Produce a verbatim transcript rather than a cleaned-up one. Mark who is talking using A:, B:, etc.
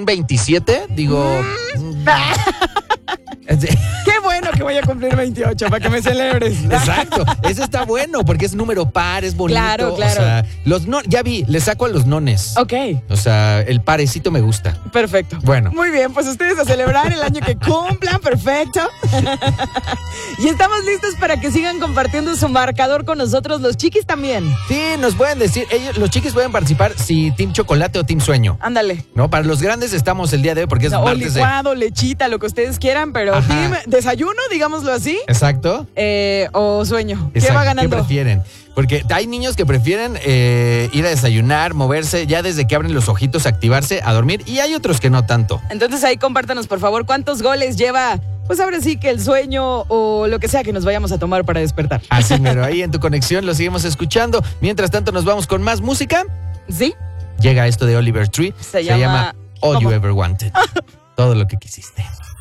A: un veintisiete, digo... Mm.
B: Qué bueno que voy a cumplir veintiocho para que me celebres.
A: Exacto, ese está bueno porque es número par, es bonito.
B: Claro, claro.
A: O sea, los no, ya vi, le saco a los nones.
B: Ok.
A: O sea, el parecito me gusta.
B: Perfecto.
A: Bueno.
B: Muy bien, pues ustedes a celebrar el año que cumplan, perfecto. Y estamos listos para que sigan compartiendo su marcador con nosotros, los chiquis también.
A: Sí, nos pueden decir, ellos, los chiquis pueden participar si Team Chocolate o Team Sueño.
B: Ándale.
A: No, para los grandes estamos el día de hoy porque es
B: O
A: martes
B: licuado,
A: de...
B: lechita, lo que ustedes quieran, pero
A: Ajá.
B: team desayuno, digámoslo así,
A: Exacto.
B: eh, o sueño. ¿Qué
A: Exacto.
B: va ganando?
A: ¿Qué prefieren? Porque hay niños que prefieren eh, ir a desayunar, moverse, ya desde que abren los ojitos, activarse, a dormir, y hay otros que no tanto.
B: Entonces ahí compártanos, por favor, cuántos goles lleva, pues ahora sí que el sueño o lo que sea que nos vayamos a tomar para despertar.
A: Así mero, ahí en tu conexión lo seguimos escuchando. Mientras tanto nos vamos con más música.
B: ¿Sí?
A: Llega esto de Oliver Tree.
B: Se llama-
A: All
B: ¿Cómo?
A: You Ever Wanted. Todo lo que quisiste.